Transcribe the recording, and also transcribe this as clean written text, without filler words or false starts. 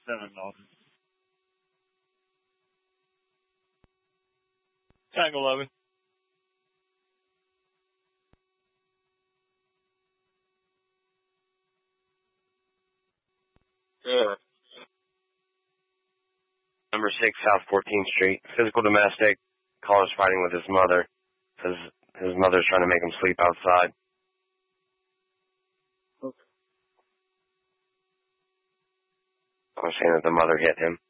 $7. Tango 11. Yeah. Number 6, South 14th Street. Physical domestic. Caller's fighting with his mother. Says his mother's trying to make him sleep outside. Okay. I'm saying that the mother hit him.